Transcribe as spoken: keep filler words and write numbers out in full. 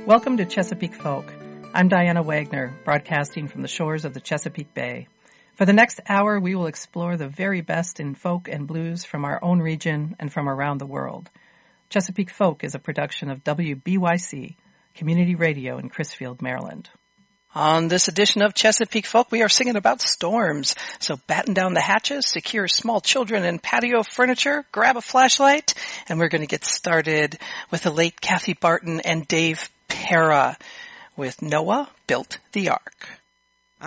Welcome to Chesapeake Folk. I'm Diana Wagner, broadcasting from the shores of the Chesapeake Bay. For the next hour, we will explore the very best in folk and blues from our own region and from around the world. Chesapeake Folk is a production of W B Y C, Community Radio in Crisfield, Maryland. On this edition of Chesapeake Folk, we are singing about storms. So batten down the hatches, secure small children and patio furniture, grab a flashlight, and we're going to get started with the late Kathy Barton and Dave Para with Noah Built the Ark.